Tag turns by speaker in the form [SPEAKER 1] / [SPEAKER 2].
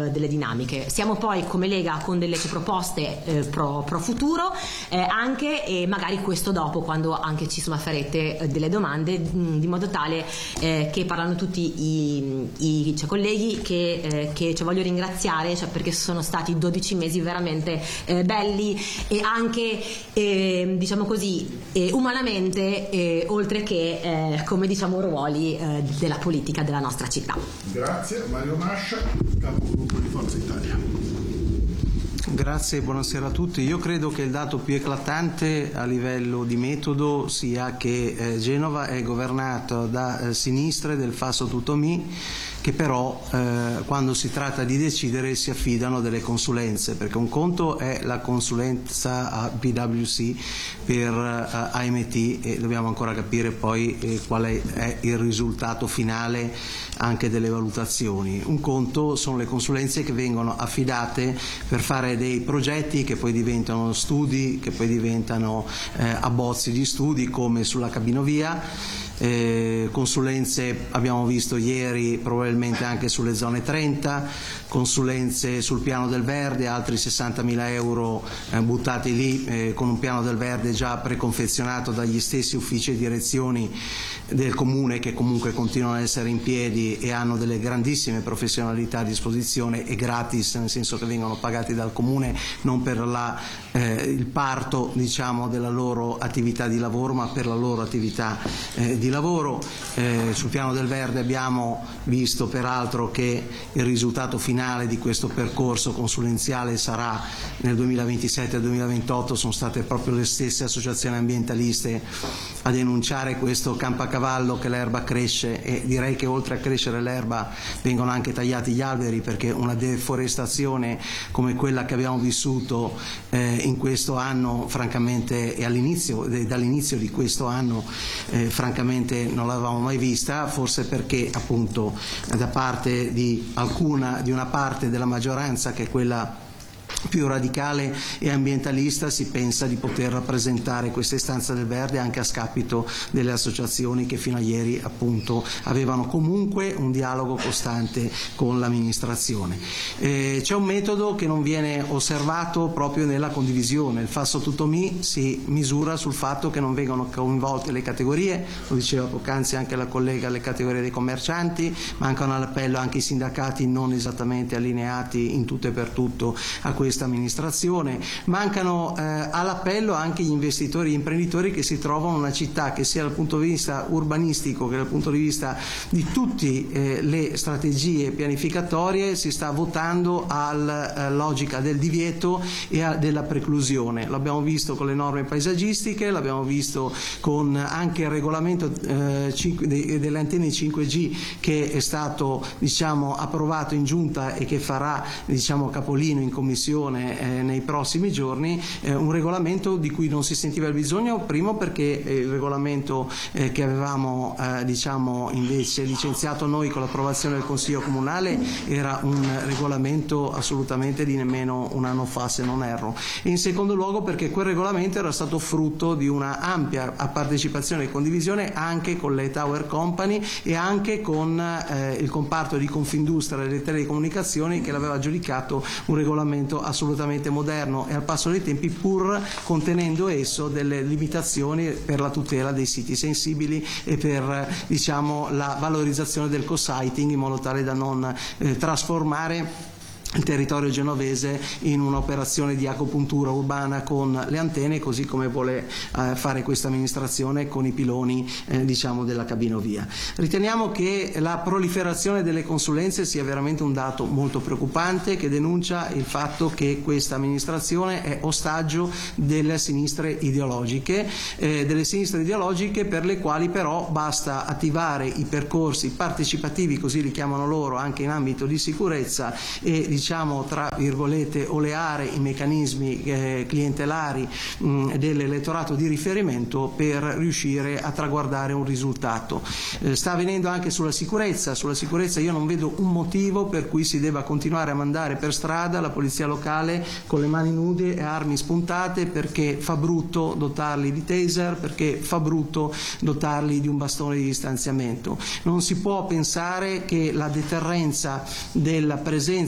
[SPEAKER 1] delle dinamiche. Siamo poi come Lega con delle proposte pro futuro, anche, e magari questo dopo, quando anche ci farete delle domande, di modo tale che parlano tutti i colleghi che voglio ringraziare, perché sono stati 12 mesi veramente belli, e anche diciamo così umanamente, oltre che come ruoli della politica della nostra città.
[SPEAKER 2] Grazie. Mario Mascia, capogruppo di Forza Italia.
[SPEAKER 3] Grazie, buonasera a tutti. Io credo che il dato più eclatante a livello di metodo sia che Genova è governata da sinistre del Faso Tutomì, che però quando si tratta di decidere si affidano delle consulenze, perché un conto è la consulenza a PwC per AMT, e dobbiamo ancora capire poi qual è il risultato finale anche delle valutazioni. Un conto sono le consulenze che vengono affidate per fare dei progetti che poi diventano studi, che poi diventano abbozzi di studi, come sulla cabinovia. Consulenze abbiamo visto ieri probabilmente anche sulle zone 30, consulenze sul piano del verde, altri 60.000 euro buttati lì con un piano del verde già preconfezionato dagli stessi uffici e direzioni del comune, che comunque continuano ad essere in piedi e hanno delle grandissime professionalità a disposizione, e gratis, nel senso che vengono pagati dal comune non per il parto della loro attività di lavoro, ma per la loro attività di lavoro. Sul piano del verde abbiamo visto peraltro che il risultato finale di questo percorso consulenziale sarà nel 2027 e 2028. Sono state proprio le stesse associazioni ambientaliste a denunciare questo campacavallo, che l'erba cresce, e direi che oltre a crescere l'erba vengono anche tagliati gli alberi, perché una deforestazione come quella che abbiamo vissuto in questo anno, francamente, e dall'inizio di questo anno, francamente non l'avevamo mai vista, forse perché appunto da parte di una parte della maggioranza, che è quella più radicale e ambientalista, si pensa di poter rappresentare questa istanza del verde anche a scapito delle associazioni che fino a ieri appunto avevano comunque un dialogo costante con l'amministrazione. C'è un metodo che non viene osservato proprio nella condivisione. Il Faso Tutomì si misura sul fatto che non vengono coinvolte le categorie, lo diceva poc'anzi anche la collega, le categorie dei commercianti, mancano all'appello anche i sindacati non esattamente allineati in tutto e per tutto a questa amministrazione, mancano all'appello anche gli investitori e gli imprenditori che si trovano in una città che, sia dal punto di vista urbanistico che dal punto di vista di tutte le strategie pianificatorie, si sta votando alla logica del divieto e della preclusione. L'abbiamo visto con le norme paesaggistiche, l'abbiamo visto con anche il regolamento delle antenne 5G, che è stato approvato in giunta e che farà capolino in commissione nei prossimi giorni, un regolamento di cui non si sentiva il bisogno, primo perché il regolamento che avevamo invece licenziato noi con l'approvazione del Consiglio Comunale era un regolamento assolutamente di nemmeno un anno fa, se non erro, e in secondo luogo perché quel regolamento era stato frutto di una ampia partecipazione e condivisione anche con le Tower Company e anche con il comparto di Confindustria delle telecomunicazioni, che l'aveva giudicato un regolamento assolutamente moderno e al passo dei tempi, pur contenendo esso delle limitazioni per la tutela dei siti sensibili e per la valorizzazione del co-siting, in modo tale da non trasformare il territorio genovese in un'operazione di agopuntura urbana con le antenne, così come vuole fare questa amministrazione con i piloni della cabinovia. Riteniamo che la proliferazione delle consulenze sia veramente un dato molto preoccupante, che denuncia il fatto che questa amministrazione è ostaggio delle sinistre ideologiche per le quali però basta attivare i percorsi partecipativi, così li chiamano loro, anche in ambito di sicurezza, e tra virgolette oleare i meccanismi clientelari dell'elettorato di riferimento per riuscire a traguardare un risultato. Sta avvenendo anche sulla sicurezza. Io non vedo un motivo per cui si debba continuare a mandare per strada la polizia locale con le mani nude e armi spuntate, perché fa brutto dotarli di taser, perché fa brutto dotarli di un bastone di distanziamento. Non si può pensare che la deterrenza della presenza